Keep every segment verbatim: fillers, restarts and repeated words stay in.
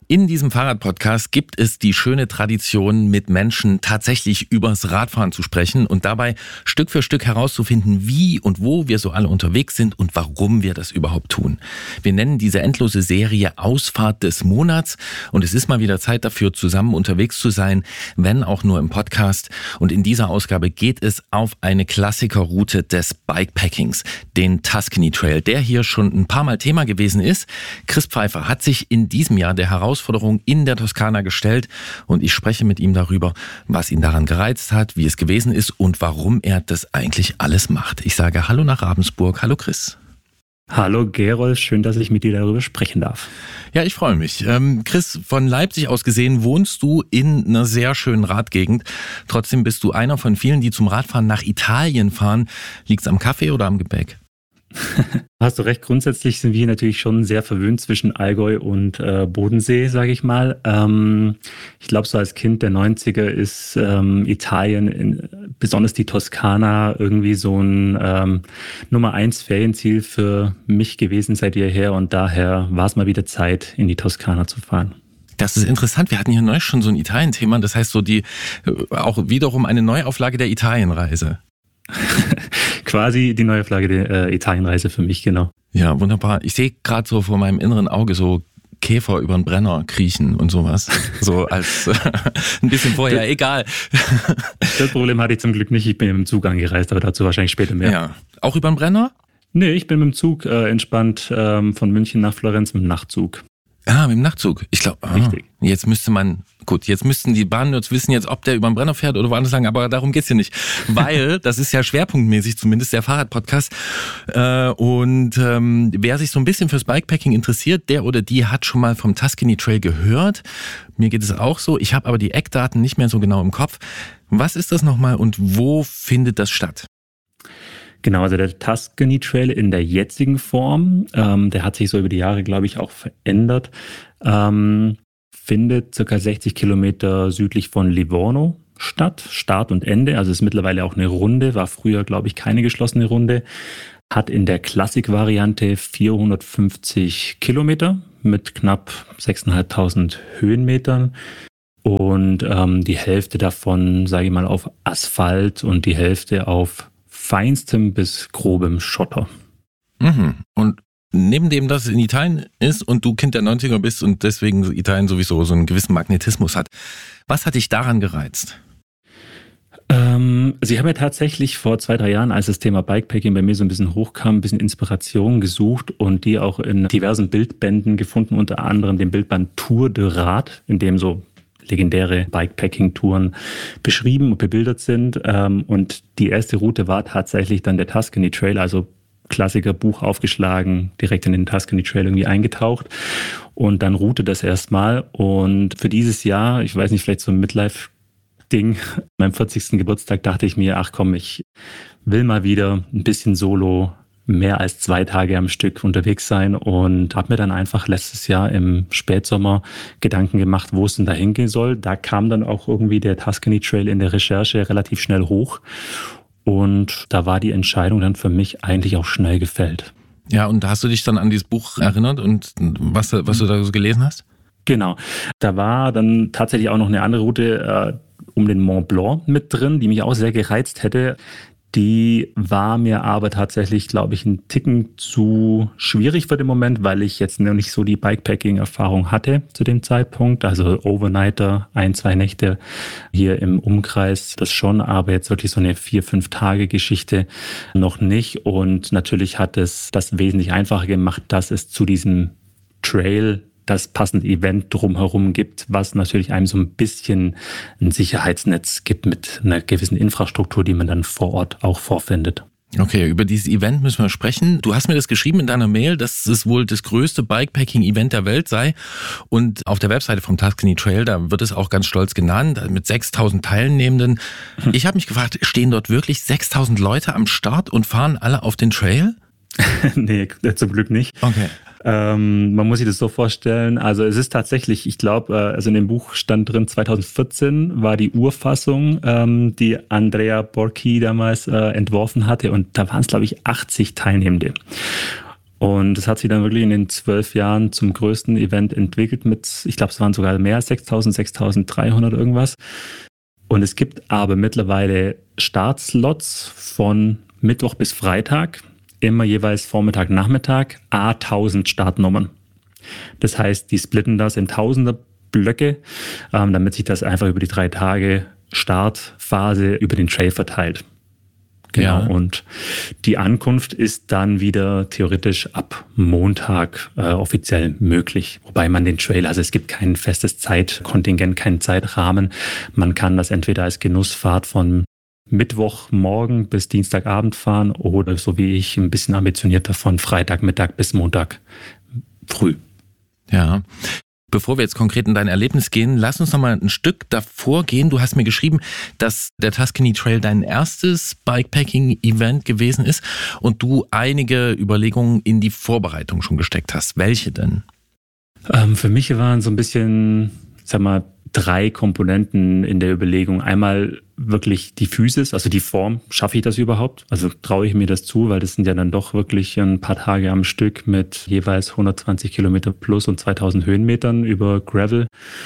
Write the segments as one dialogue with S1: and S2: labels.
S1: In diesem Fahrradpodcast gibt es die schöne Tradition, mit Menschen tatsächlich übers Radfahren zu sprechen und dabei Stück für Stück herauszufinden, wie und wo wir so alle unterwegs sind und warum wir das überhaupt tun. Wir nennen diese endlose Serie Ausfahrt des Monats und es ist mal wieder Zeit dafür, zusammen unterwegs zu sein, wenn auch nur im Podcast. Und in dieser Ausgabe geht es auf eine Klassikerroute des Bikepackings, den Tuscany Trail, der hier schon ein paar Mal Thema gewesen ist. Chris Pfeiffer hat sich in diesem Jahr der Herausforderung in der Toskana gestellt und ich spreche mit ihm darüber, was ihn daran gereizt hat, wie es gewesen ist und warum er das eigentlich alles macht. Ich sage Hallo nach Ravensburg. Hallo Chris.
S2: Hallo Gerold, schön, dass ich mit dir darüber sprechen darf.
S1: Ja, ich freue mich. Ähm, Chris, von Leipzig aus gesehen wohnst du in einer sehr schönen Radgegend. Trotzdem bist du einer von vielen, die zum Radfahren nach Italien fahren. Liegt's am Kaffee oder am Gebäck?
S2: Hast du recht, grundsätzlich sind wir natürlich schon sehr verwöhnt zwischen Allgäu und äh, Bodensee, sage ich mal. Ähm, ich glaube, so als Kind der neunziger ist ähm, Italien, in, besonders die Toskana, irgendwie so ein ähm, Nummer eins Ferienziel für mich gewesen seit jeher und daher war es mal wieder Zeit, in die Toskana zu fahren.
S1: Das ist interessant. Wir hatten hier neu schon so ein Italien-Thema, das heißt so die auch wiederum eine Neuauflage der Italienreise.
S2: Quasi die Neuauflage der äh, Italienreise für mich, genau.
S1: Ja, wunderbar. Ich sehe gerade so vor meinem inneren Auge so Käfer über den Brenner kriechen und sowas. So als äh, ein bisschen vorher, egal.
S2: Das Problem hatte ich zum Glück nicht. Ich bin mit dem Zug angereist, aber dazu wahrscheinlich später mehr.
S1: Ja. Auch über den Brenner?
S2: Nee, ich bin mit dem Zug äh, entspannt ähm, von München nach Florenz mit dem Nachtzug.
S1: Ah, mit dem Nachtzug. Ich glaube, ah,
S2: Richtig.
S1: Jetzt müsste man, gut, jetzt müssten die Bahnnerds wissen jetzt, ob der über den Brenner fährt oder woanders lang, aber darum geht's hier nicht. Weil, das ist ja schwerpunktmäßig zumindest der Fahrradpodcast. Äh, und ähm, wer sich so ein bisschen fürs Bikepacking interessiert, der oder die hat schon mal vom Tuscany Trail gehört. Mir geht es auch so. Ich habe aber die Eckdaten nicht mehr so genau im Kopf. Was ist das nochmal und wo findet das statt?
S2: Genau, also der Tuscany Trail in der jetzigen Form, ähm, der hat sich so über die Jahre, glaube ich, auch verändert, ähm, findet circa sechzig Kilometer südlich von Livorno statt, Start und Ende, also ist mittlerweile auch eine Runde, war früher, glaube ich, keine geschlossene Runde, hat in der Klassik-Variante vierhundertfünfzig Kilometer mit knapp sechstausendfünfhundert Höhenmetern. Und ähm, die Hälfte davon, sage ich mal, auf Asphalt und die Hälfte auf feinstem bis grobem Schotter.
S1: Mhm. Und neben dem, dass es in Italien ist und du Kind der neunziger bist und deswegen Italien sowieso so einen gewissen Magnetismus hat, was hat dich daran gereizt?
S2: Ähm, also ich habe mir tatsächlich vor zwei, drei Jahren, als das Thema Bikepacking bei mir so ein bisschen hochkam, ein bisschen Inspiration gesucht und die auch in diversen Bildbänden gefunden, unter anderem den Bildband Tour de Rad, in dem so legendäre Bikepacking-Touren beschrieben und bebildert sind. Und die erste Route war tatsächlich dann der Tuscany Trail, also Klassiker, Buch aufgeschlagen, direkt in den Tuscany Trail irgendwie eingetaucht. Und dann route das erstmal. Und für dieses Jahr, ich weiß nicht, vielleicht so ein Midlife-Ding, meinem vierzigsten Geburtstag dachte ich mir, ach komm, ich will mal wieder ein bisschen solo mehr als zwei Tage am Stück unterwegs sein und habe mir dann einfach letztes Jahr im Spätsommer Gedanken gemacht, wo es denn da hingehen soll. Da kam dann auch irgendwie der Tuscany Trail in der Recherche relativ schnell hoch und da war die Entscheidung dann für mich eigentlich auch schnell gefällt.
S1: Ja, und hast du dich dann an dieses Buch erinnert und was, was du da so gelesen hast?
S2: Genau, da war dann tatsächlich auch noch eine andere Route äh, um den Mont Blanc mit drin, die mich auch sehr gereizt hätte. Die war mir aber tatsächlich, glaube ich, ein Ticken zu schwierig für den Moment, weil ich jetzt noch nicht so die Bikepacking-Erfahrung hatte zu dem Zeitpunkt. Also Overnighter, ein, zwei Nächte hier im Umkreis, das schon, aber jetzt wirklich so eine vier, fünf Tage Geschichte noch nicht. Und natürlich hat es das wesentlich einfacher gemacht, dass es zu diesem Trail das passende Event drumherum gibt, was natürlich einem so ein bisschen ein Sicherheitsnetz gibt mit einer gewissen Infrastruktur, die man dann vor Ort auch vorfindet.
S1: Okay, über dieses Event müssen wir sprechen. Du hast mir das geschrieben in deiner Mail, dass es wohl das größte Bikepacking-Event der Welt sei. Und auf der Webseite vom Tuscany Trail, da wird es auch ganz stolz genannt, mit sechstausend Teilnehmenden. Ich habe mich gefragt, stehen dort wirklich sechstausend Leute am Start und fahren alle auf den Trail?
S2: Nee, zum Glück nicht.
S1: Okay.
S2: Ähm, man muss sich das so vorstellen, also es ist tatsächlich, ich glaube, äh, also in dem Buch stand drin, zweitausendvierzehn war die Urfassung, ähm, die Andrea Borchi damals äh, entworfen hatte und da waren es, glaube ich, achtzig Teilnehmende. Und es hat sich dann wirklich in den zwölf Jahren zum größten Event entwickelt mit, ich glaube, es waren sogar mehr als sechstausend, sechstausenddreihundert irgendwas. Und es gibt aber mittlerweile Startslots von Mittwoch bis Freitag, immer jeweils Vormittag, Nachmittag, a tausend Startnummern. Das heißt, die splitten das in tausender Blöcke, ähm, damit sich das einfach über die drei Tage Startphase über den Trail verteilt. Genau, ja. Und die Ankunft ist dann wieder theoretisch ab Montag äh, offiziell möglich. Wobei man den Trail, also es gibt kein festes Zeitkontingent, keinen Zeitrahmen. Man kann das entweder als Genussfahrt von Mittwochmorgen bis Dienstagabend fahren oder so wie ich ein bisschen ambitionierter von Freitagmittag bis Montag früh.
S1: Ja. Bevor wir jetzt konkret in dein Erlebnis gehen, lass uns noch mal ein Stück davor gehen. Du hast mir geschrieben, dass der Tuscany Trail dein erstes Bikepacking-Event gewesen ist und du einige Überlegungen in die Vorbereitung schon gesteckt hast. Welche denn?
S2: Ähm, für mich waren so ein bisschen, sag mal, drei Komponenten in der Überlegung. Einmal wirklich die Physis, also die Form. Schaffe ich das überhaupt? Also traue ich mir das zu, weil das sind ja dann doch wirklich ein paar Tage am Stück mit jeweils hundertzwanzig Kilometer plus und zweitausend Höhenmetern über Gravel.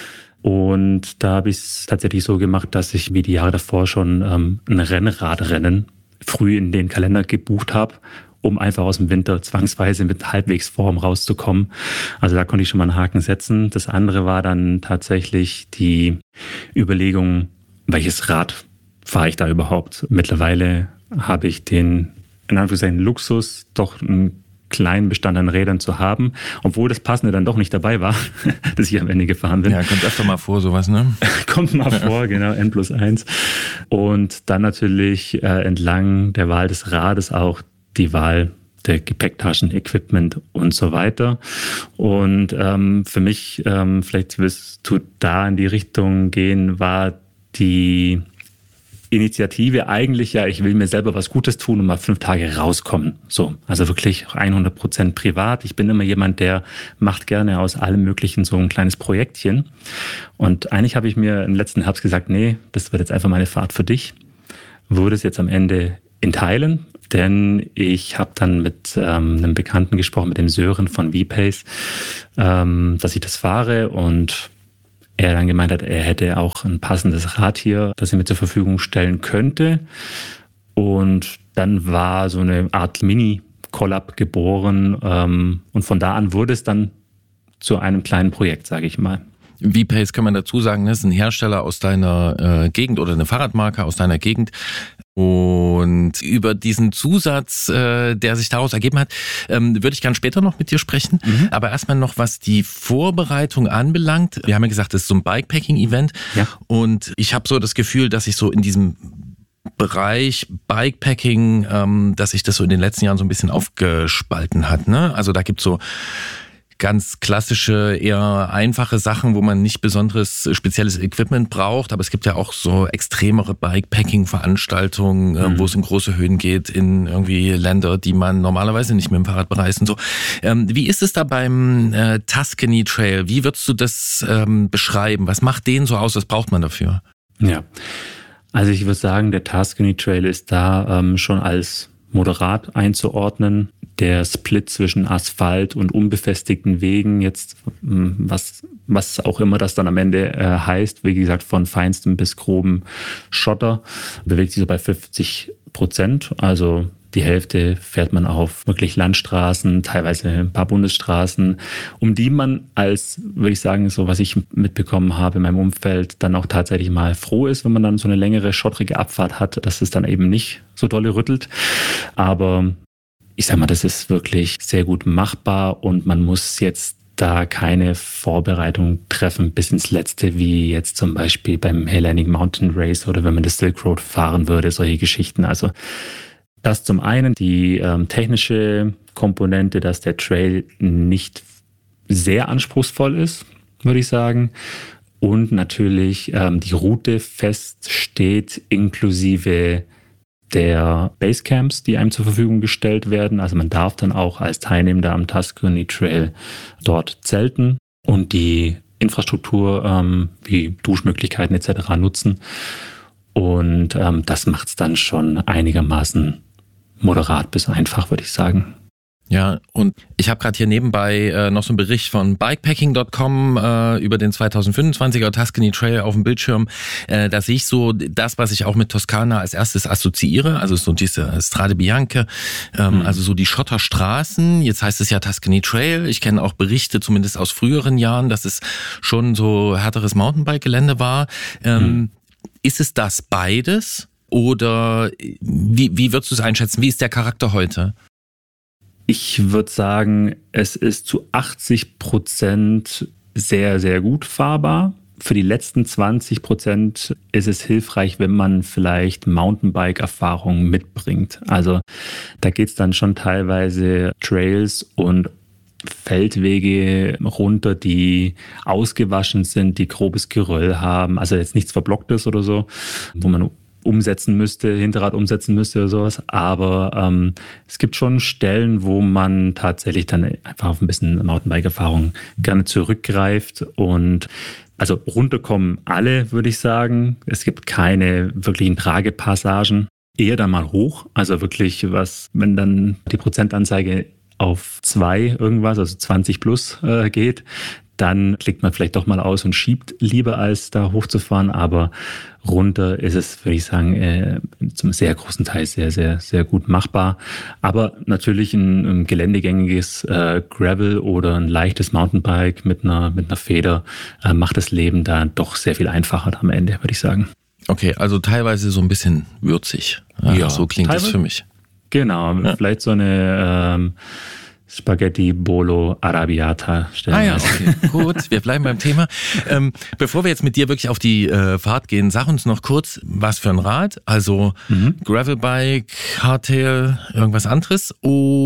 S2: Und da habe ich es tatsächlich so gemacht, dass ich wie die Jahre davor schon ähm, ein Rennradrennen früh in den Kalender gebucht habe, um einfach aus dem Winter zwangsweise mit halbwegs Form rauszukommen. Also da konnte ich schon mal einen Haken setzen. Das andere war dann tatsächlich die Überlegung, welches Rad fahre ich da überhaupt? Mittlerweile habe ich den, in Anführungszeichen, Luxus, doch einen kleinen Bestand an Rädern zu haben, obwohl das Passende dann doch nicht dabei war, dass ich am Ende gefahren bin.
S1: Ja, kommt öfter mal vor, sowas, ne?
S2: Kommt mal vor, genau, N plus eins. Und dann natürlich äh, entlang der Wahl des Rades auch die Wahl der Gepäcktaschen, Equipment und so weiter. Und ähm, für mich, ähm, vielleicht wirst du da in die Richtung gehen, war die Initiative eigentlich ja, ich will mir selber was Gutes tun und mal fünf Tage rauskommen. So, also wirklich hundert Prozent privat. Ich bin immer jemand, der macht gerne aus allem Möglichen so ein kleines Projektchen. Und eigentlich habe ich mir im letzten Herbst gesagt, nee, das wird jetzt einfach meine Fahrt für dich. Wurde es jetzt am Ende in Teilen, denn ich habe dann mit ähm, einem Bekannten gesprochen, mit dem Sören von V-Pace, ähm, dass ich das fahre und er dann gemeint hat, er hätte auch ein passendes Rad hier, das er mir zur Verfügung stellen könnte. Und dann war so eine Art Mini-Collab geboren. Ähm, und von da an wurde es dann zu einem kleinen Projekt, sage ich mal.
S1: V-Pace kann man dazu sagen, das ist ein Hersteller aus deiner äh, Gegend oder eine Fahrradmarke aus deiner Gegend. Und über diesen Zusatz, äh, der sich daraus ergeben hat, ähm, würde ich gerne später noch mit dir sprechen. Mhm. Aber erstmal noch, was die Vorbereitung anbelangt. Wir haben ja gesagt, das ist so ein Bikepacking-Event. Ja. Und ich habe so das Gefühl, dass ich so in diesem Bereich Bikepacking, ähm, dass sich das so in den letzten Jahren so ein bisschen aufgespalten hat. Ne? Also da gibt's so ganz klassische, eher einfache Sachen, wo man nicht besonderes spezielles Equipment braucht. Aber es gibt ja auch so extremere Bikepacking-Veranstaltungen, mhm. wo es in große Höhen geht, in irgendwie Länder, die man normalerweise nicht mit dem Fahrrad bereist und so. Ähm, wie ist es da beim äh, Tuscany Trail? Wie würdest du das ähm, beschreiben? Was macht den so aus? Was braucht man dafür?
S2: Ja, also ich würde sagen, der Tuscany Trail ist da ähm, schon als moderat einzuordnen. Der Split zwischen Asphalt und unbefestigten Wegen, jetzt was was auch immer das dann am Ende äh, heißt, wie gesagt, von feinstem bis grobem Schotter, bewegt sich so bei fünfzig Prozent. Also die Hälfte fährt man auf wirklich Landstraßen, teilweise ein paar Bundesstraßen, um die man als, würde ich sagen, so was ich mitbekommen habe in meinem Umfeld, dann auch tatsächlich mal froh ist, wenn man dann so eine längere, schottrige Abfahrt hat, dass es dann eben nicht so dolle rüttelt. Aber ich sag mal, das ist wirklich sehr gut machbar und man muss jetzt da keine Vorbereitung treffen bis ins Letzte, wie jetzt zum Beispiel beim Hellenic Mountain Race oder wenn man das Silk Road fahren würde, solche Geschichten. Also das zum einen, die ähm, technische Komponente, dass der Trail nicht sehr anspruchsvoll ist, würde ich sagen. Und natürlich ähm, die Route feststeht, inklusive der Basecamps, die einem zur Verfügung gestellt werden. Also man darf dann auch als Teilnehmender am Tuscany Trail dort zelten und die Infrastruktur ähm, wie Duschmöglichkeiten et cetera nutzen. Und ähm, das macht es dann schon einigermaßen moderat bis einfach, würde ich sagen.
S1: Ja, und ich habe gerade hier nebenbei äh, noch so einen Bericht von bikepacking Punkt com äh, über den zweitausendfünfundzwanziger Tuscany Trail auf dem Bildschirm. Äh, da sehe ich so das, was ich auch mit Toskana als erstes assoziiere, also so diese Strade Bianche, ähm, mhm. also so die Schotterstraßen. Jetzt heißt es ja Tuscany Trail. Ich kenne auch Berichte, zumindest aus früheren Jahren, dass es schon so härteres Mountainbike-Gelände war. Ähm, mhm. Ist es das beides oder wie, wie würdest du es einschätzen? Wie ist der Charakter heute?
S2: Ich würde sagen, es ist zu achtzig Prozent sehr, sehr gut fahrbar. Für die letzten zwanzig Prozent ist es hilfreich, wenn man vielleicht Mountainbike-Erfahrung mitbringt. Also da geht es dann schon teilweise Trails und Feldwege runter, die ausgewaschen sind, die grobes Geröll haben. Also jetzt nichts Verblocktes oder so, wo man umsetzen müsste, Hinterrad umsetzen müsste oder sowas. Aber ähm, es gibt schon Stellen, wo man tatsächlich dann einfach auf ein bisschen Mountainbike-Erfahrung gerne zurückgreift. Und also runterkommen alle, würde ich sagen. Es gibt keine wirklichen Tragepassagen. Eher dann mal hoch. Also wirklich was, wenn dann die Prozentanzeige auf zwei irgendwas, also zwanzig plus äh, geht, dann klickt man vielleicht doch mal aus und schiebt lieber, als da hochzufahren. Aber runter ist es, würde ich sagen, äh, zum sehr großen Teil sehr, sehr, sehr gut machbar. Aber natürlich ein, ein geländegängiges äh, Gravel oder ein leichtes Mountainbike mit einer, mit einer Feder äh, macht das Leben da doch sehr viel einfacher am Ende, würde ich sagen.
S1: Okay, also teilweise so ein bisschen würzig. Ja, ja, so klingt es für mich.
S2: Genau, ja. Vielleicht so eine ähm, Spaghetti Bolo Arrabbiata stellen.
S1: Ah ja, okay, gut, wir bleiben beim Thema. Ähm, bevor wir jetzt mit dir wirklich auf die äh, Fahrt gehen, sag uns noch kurz, was für ein Rad, also mhm. Gravelbike, Hardtail, irgendwas anderes,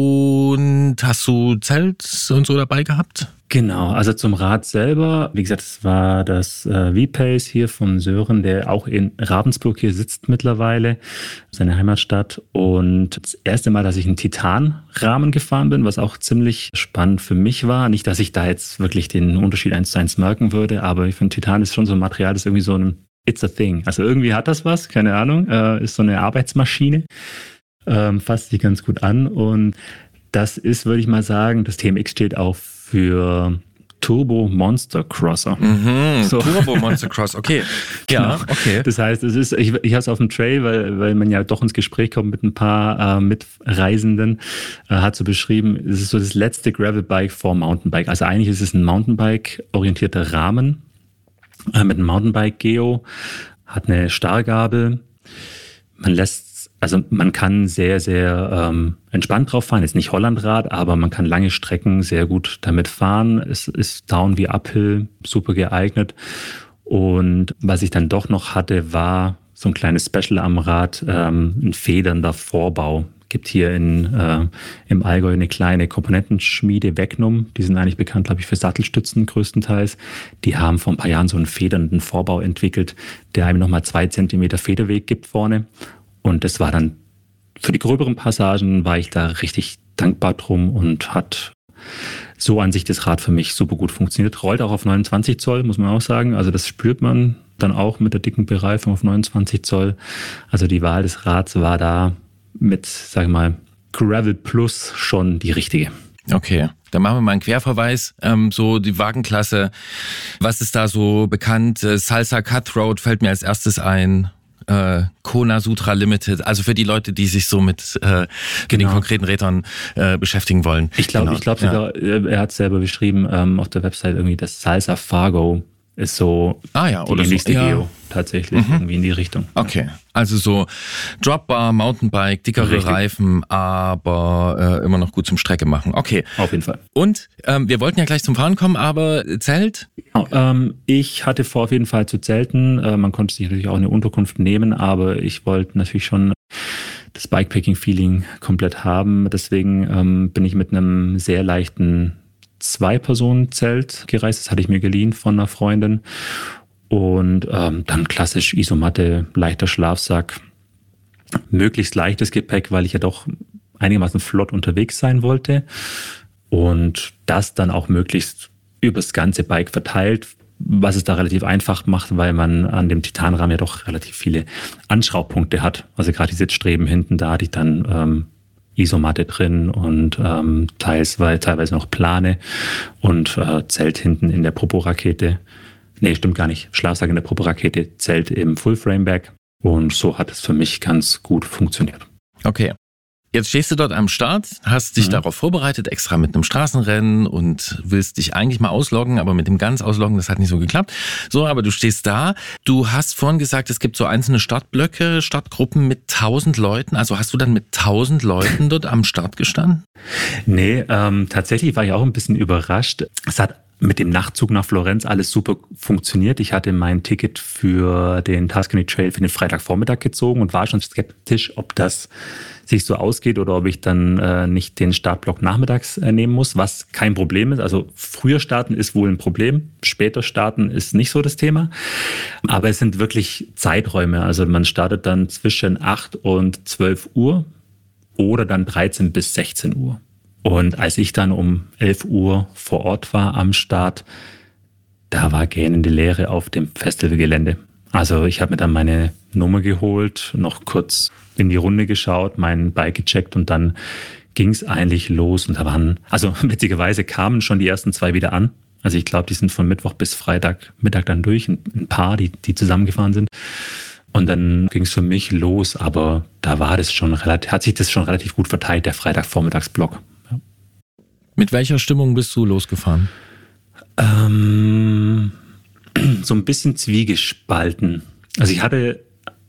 S1: und hast du Zelt und so dabei gehabt?
S2: Genau, also zum Rad selber, wie gesagt, es war das äh, V-Pace hier von Sören, der auch in Ravensburg hier sitzt mittlerweile, seine Heimatstadt. Und das erste Mal, dass ich einen Titanrahmen gefahren bin, was auch ziemlich spannend für mich war. Nicht, dass ich da jetzt wirklich den Unterschied eins zu eins merken würde, aber ich finde, Titan ist schon so ein Material, das ist irgendwie so ein It's a thing. Also irgendwie hat das was, keine Ahnung, äh, ist so eine Arbeitsmaschine, ähm, fasst sich ganz gut an. Und das ist, würde ich mal sagen, das T M X steht auf für Turbo Monster Crosser.
S1: Mhm, so. Turbo Monster Cross, okay. Ja,
S2: genau. Okay. Das heißt, es ist, ich, ich habe es auf dem Trail, weil, weil man ja doch ins Gespräch kommt mit ein paar äh, Mitreisenden, äh, hat so beschrieben, es ist so das letzte Gravelbike vor Mountainbike. Also eigentlich ist es ein Mountainbike-orientierter Rahmen äh, mit einem Mountainbike-Geo, hat eine Starrgabel, man lässt Also man kann sehr, sehr ähm, entspannt drauf fahren. Ist nicht Hollandrad, aber man kann lange Strecken sehr gut damit fahren. Es ist Down wie Uphill, super geeignet. Und was ich dann doch noch hatte, war so ein kleines Special am Rad, ähm, ein federnder Vorbau. Gibt hier in, äh, im Allgäu eine kleine Komponentenschmiede, Vegnum. Die sind eigentlich bekannt, glaube ich, für Sattelstützen größtenteils. Die haben vor ein paar Jahren so einen federnden Vorbau entwickelt, der einem nochmal zwei Zentimeter Federweg gibt vorne. Und das war dann, für die gröberen Passagen war ich da richtig dankbar drum und hat so an sich das Rad für mich super gut funktioniert. Rollt auch auf neunundzwanzig Zoll, muss man auch sagen. Also das spürt man dann auch mit der dicken Bereifung auf neunundzwanzig Zoll. Also die Wahl des Rads war da mit, sag ich mal, Gravel Plus schon die richtige.
S1: Okay, dann machen wir mal einen Querverweis. Ähm, so die Wagenklasse, was ist da so bekannt? Salsa Cutthroat fällt mir als erstes ein. Äh, Kona Sutra Limited, also für die Leute, die sich so mit äh, genau. den konkreten Rädern äh, beschäftigen wollen.
S2: Ich glaube, genau. ich glaube sogar, ja. er hat selber beschrieben ähm, auf der Website irgendwie, das Salsa Fargo ist so
S1: ah, ja,
S2: die
S1: oder
S2: ähnlichste
S1: so.
S2: Geo
S1: ja.
S2: tatsächlich, mhm. irgendwie in die Richtung.
S1: Okay, also so Dropbar, Mountainbike, dickere Richtig. Reifen, aber äh, immer noch gut zum Strecke machen. Okay.
S2: Auf jeden Fall.
S1: Und ähm, wir wollten ja gleich zum Fahren kommen, aber Zelt?
S2: Genau, ähm, ich hatte vor, auf jeden Fall zu zelten. Äh, man konnte sich natürlich auch eine Unterkunft nehmen, aber ich wollte natürlich schon das Bikepacking-Feeling komplett haben. Deswegen ähm, bin ich mit einem sehr leichten Zwei-Personen-Zelt gereist. Das hatte ich mir geliehen von einer Freundin. Und ähm, dann klassisch Isomatte, leichter Schlafsack, möglichst leichtes Gepäck, weil ich ja doch einigermaßen flott unterwegs sein wollte. Und das dann auch möglichst übers ganze Bike verteilt, was es da relativ einfach macht, weil man an dem Titanrahmen ja doch relativ viele Anschraubpunkte hat. Also gerade die Sitzstreben hinten, da hatte ich dann ähm, Isomatte drin und ähm, teilweise, teilweise noch Plane und äh, Zelt hinten in der Popo-Rakete. Nee, stimmt gar nicht. Schlafsack in der Popo-Rakete, Zelt im Full-Frame-Bag. Und so hat es für mich ganz gut funktioniert.
S1: Okay. Jetzt stehst du dort am Start, hast dich mhm. darauf vorbereitet, extra mit einem Straßenrennen und willst dich eigentlich mal ausloggen, aber mit dem ganz Ausloggen, das hat nicht so geklappt. So, aber du stehst da. Du hast vorhin gesagt, es gibt so einzelne Startblöcke, Startgruppen mit tausend Leuten. Also hast du dann mit tausend Leuten dort am Start gestanden?
S2: Nee, ähm, tatsächlich war ich auch ein bisschen überrascht. Es hat mit dem Nachtzug nach Florenz alles super funktioniert. Ich hatte mein Ticket für den Tuscany Trail für den Freitagvormittag gezogen und war schon skeptisch, ob das sich so ausgeht oder ob ich dann äh, nicht den Startblock nachmittags äh, nehmen muss, was kein Problem ist. Also früher starten ist wohl ein Problem, später starten ist nicht so das Thema. Aber es sind wirklich Zeiträume. Also man startet dann zwischen acht und zwölf Uhr oder dann dreizehn bis sechzehn Uhr. Und als ich dann um elf Uhr vor Ort war am Start, da war gähnende Leere auf dem Festivalgelände. Also ich habe mir dann meine Nummer geholt, noch kurz in die Runde geschaut, mein Bike gecheckt und dann ging es eigentlich los. Und da waren, also witzigerweise kamen schon die ersten zwei wieder an. Also ich glaube, die sind von Mittwoch bis Freitag Mittag dann durch, ein, ein paar, die, die zusammengefahren sind. Und dann ging es für mich los, aber da war das schon relativ, hat sich das schon relativ gut verteilt, der Freitagvormittagsblock. Ja.
S1: Mit welcher Stimmung bist du losgefahren?
S2: Ähm, so ein bisschen zwiegespalten. Also ich hatte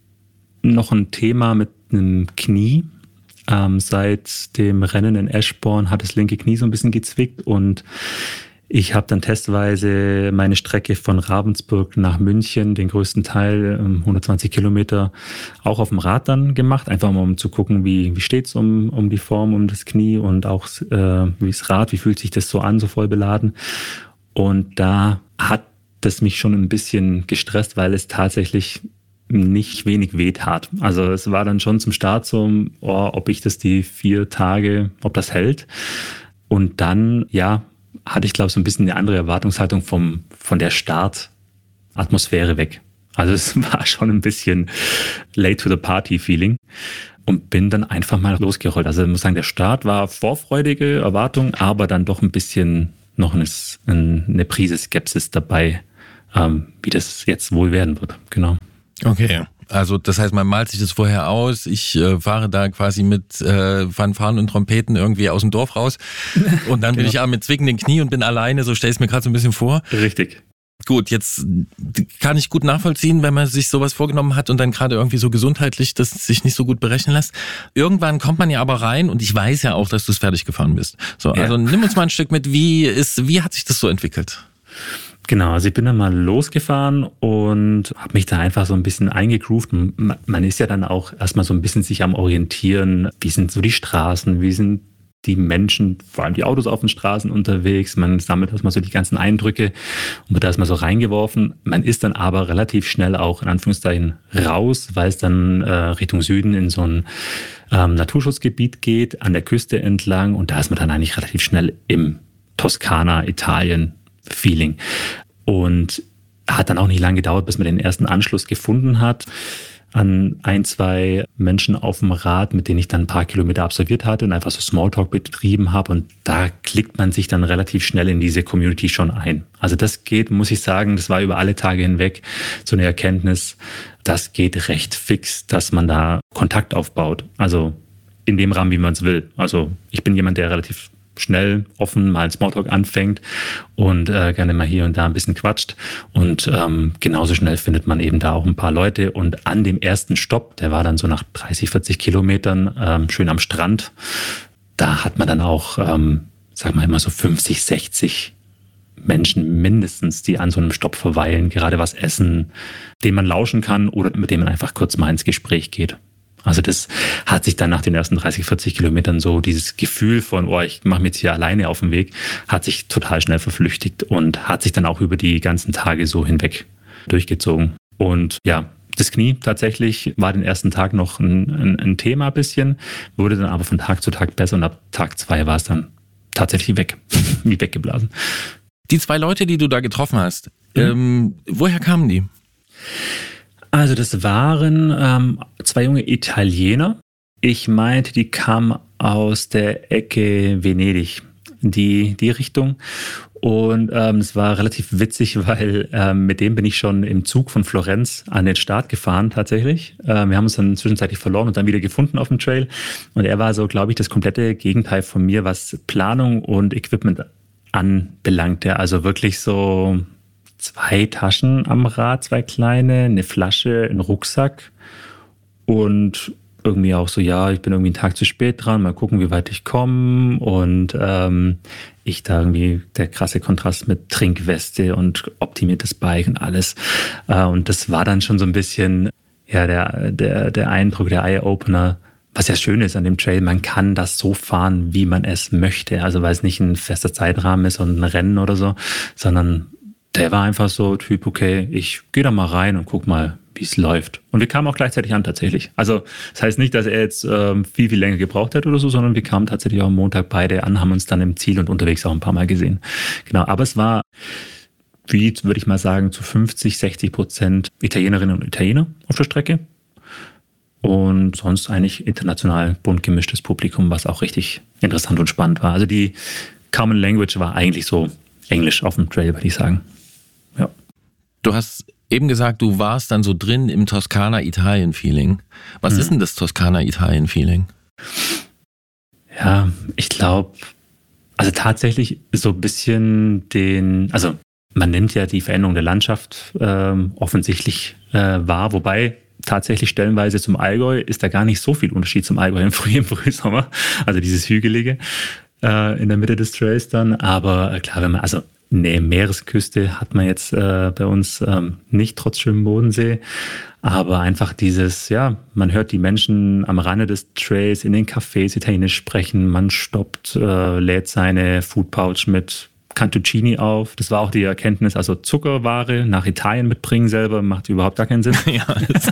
S2: noch ein Thema mit einem Knie. Ähm, seit dem Rennen in Eschborn hat das linke Knie so ein bisschen gezwickt und ich habe dann testweise meine Strecke von Ravensburg nach München, den größten Teil, hundertzwanzig Kilometer, auch auf dem Rad dann gemacht. Einfach mal um zu gucken, wie, wie steht's um, um die Form, um das Knie und auch äh, wie das Rad, wie fühlt sich das so an, so voll beladen. Und da hat das mich schon ein bisschen gestresst, weil es tatsächlich nicht wenig weh tat. Also es war dann schon zum Start so, oh, ob ich das die vier Tage, ob das hält. Und dann, ja, hatte ich, glaube ich, so ein bisschen eine andere Erwartungshaltung vom, von der Startatmosphäre weg. Also es war schon ein bisschen late to the party Feeling und bin dann einfach mal losgerollt. Also ich muss sagen, der Start war vorfreudige Erwartung, aber dann doch ein bisschen noch eine, eine Prise Skepsis dabei, ähm, wie das jetzt wohl werden wird. Genau.
S1: Okay, also das heißt, man malt sich das vorher aus. Ich äh, fahre da quasi mit äh, Fanfaren und Trompeten irgendwie aus dem Dorf raus und dann genau. bin ich auch mit zwickenden Knie und bin alleine, so stelle ich es mir gerade so ein bisschen vor.
S2: Richtig.
S1: Gut, jetzt kann ich gut nachvollziehen, wenn man sich sowas vorgenommen hat und dann gerade irgendwie so gesundheitlich das sich nicht so gut berechnen lässt. Irgendwann kommt man ja aber rein und ich weiß ja auch, dass du es fertig gefahren bist. So, ja. Also nimm uns mal ein Stück mit, wie ist, wie hat sich das so entwickelt?
S2: Genau, also ich bin dann mal losgefahren und habe mich da einfach so ein bisschen eingegroovt. Man ist ja dann auch erstmal so ein bisschen sich am Orientieren. Wie sind so die Straßen? Wie sind die Menschen, vor allem die Autos auf den Straßen unterwegs? Man sammelt erstmal so die ganzen Eindrücke und wird da erstmal so reingeworfen. Man ist dann aber relativ schnell auch in Anführungszeichen raus, weil es dann äh, Richtung Süden in so ein ähm, Naturschutzgebiet geht, an der Küste entlang. Und da ist man dann eigentlich relativ schnell im Toskana, Italien, Feeling. Und hat dann auch nicht lange gedauert, bis man den ersten Anschluss gefunden hat an ein, zwei Menschen auf dem Rad, mit denen ich dann ein paar Kilometer absolviert hatte und einfach so Smalltalk betrieben habe. Und da klickt man sich dann relativ schnell in diese Community schon ein. Also das geht, muss ich sagen, das war über alle Tage hinweg so eine Erkenntnis, das geht recht fix, dass man da Kontakt aufbaut. Also in dem Rahmen, wie man es will. Also ich bin jemand, der relativ schnell, offen mal Smalltalk anfängt und äh, gerne mal hier und da ein bisschen quatscht. Und ähm, genauso schnell findet man eben da auch ein paar Leute. Und an dem ersten Stopp, der war dann so nach dreißig, vierzig Kilometern, ähm, schön am Strand, da hat man dann auch, ähm, sag mal immer so fünfzig, sechzig Menschen mindestens, die an so einem Stopp verweilen, gerade was essen, dem man lauschen kann oder mit dem man einfach kurz mal ins Gespräch geht. Also das hat sich dann nach den ersten dreißig, vierzig Kilometern so dieses Gefühl von, oh, ich mache mich jetzt hier alleine auf den Weg, hat sich total schnell verflüchtigt und hat sich dann auch über die ganzen Tage so hinweg durchgezogen. Und ja, das Knie tatsächlich war den ersten Tag noch ein, ein, ein Thema ein bisschen, wurde dann aber von Tag zu Tag besser und ab Tag zwei war es dann tatsächlich weg, wie weggeblasen.
S1: Die zwei Leute, die du da getroffen hast, mhm. ähm, woher kamen die?
S2: Also das waren ähm, zwei junge Italiener. Ich meinte, die kamen aus der Ecke Venedig, die, die Richtung. Und ähm, es war relativ witzig, weil ähm, mit dem bin ich schon im Zug von Florenz an den Start gefahren tatsächlich. Ähm, wir haben uns dann zwischenzeitlich verloren und dann wieder gefunden auf dem Trail. Und er war so, glaube ich, das komplette Gegenteil von mir, was Planung und Equipment anbelangte. Also wirklich so zwei Taschen am Rad, zwei kleine, eine Flasche, ein Rucksack und irgendwie auch so, ja, ich bin irgendwie einen Tag zu spät dran, mal gucken, wie weit ich komme. Und ähm, ich da irgendwie der krasse Kontrast mit Trinkweste und optimiertes Bike und alles. Äh, und das war dann schon so ein bisschen ja der, der, der Eindruck, der Eye-Opener, was ja schön ist an dem Trail, man kann das so fahren, wie man es möchte. Also weil es nicht ein fester Zeitrahmen ist und ein Rennen oder so, sondern der war einfach so Typ, okay, ich gehe da mal rein und guck mal, wie es läuft. Und wir kamen auch gleichzeitig an tatsächlich. Also das heißt nicht, dass er jetzt ähm, viel, viel länger gebraucht hat oder so, sondern wir kamen tatsächlich auch am Montag beide an, haben uns dann im Ziel und unterwegs auch ein paar Mal gesehen. Genau, aber es war, wie würde ich mal sagen, zu fünfzig, sechzig Prozent Italienerinnen und Italiener auf der Strecke. Und sonst eigentlich international bunt gemischtes Publikum, was auch richtig interessant und spannend war. Also die Common Language war eigentlich so Englisch auf dem Trail, würde ich sagen. Ja.
S1: Du hast eben gesagt, du warst dann so drin im Toskana-Italien-Feeling. Was mhm. ist denn das Toskana-Italien-Feeling?
S2: Ja, ich glaube, also tatsächlich so ein bisschen den, also man nimmt ja die Veränderung der Landschaft ähm, offensichtlich äh, wahr, wobei tatsächlich stellenweise zum Allgäu ist da gar nicht so viel Unterschied zum Allgäu im, Früh, im Frühsommer, also dieses Hügelige äh, in der Mitte des Trails dann, aber äh, klar, wenn man, also eine Meeresküste hat man jetzt äh, bei uns ähm, nicht, trotz schönem Bodensee. Aber einfach dieses, ja, man hört die Menschen am Rande des Trails in den Cafés Italienisch sprechen. Man stoppt, äh, lädt seine Foodpouch mit Cantuccini auf. Das war auch die Erkenntnis, also Zuckerware nach Italien mitbringen selber macht überhaupt gar keinen Sinn. Ja,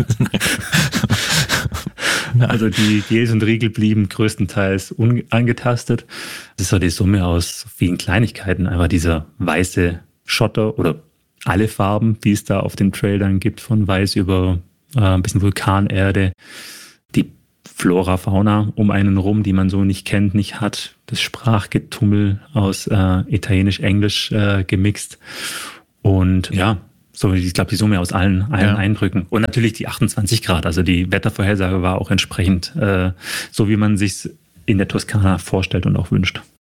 S2: also die Gels und Riegel blieben größtenteils unangetastet. Das ist so die Summe aus vielen Kleinigkeiten. Einfach dieser weiße Schotter oder alle Farben, die es da auf dem Trail dann gibt, von weiß über äh, ein bisschen Vulkanerde. Die Flora, Fauna um einen rum, die man so nicht kennt, nicht hat. Das Sprachgetummel aus äh, Italienisch, Englisch äh, gemixt. Und ja, so, ich glaube, die Summe aus allen, allen ja. Eindrücken. Und natürlich die achtundzwanzig Grad. Also die Wettervorhersage war auch entsprechend äh, so, wie man sich in der Toskana vorstellt und auch wünscht.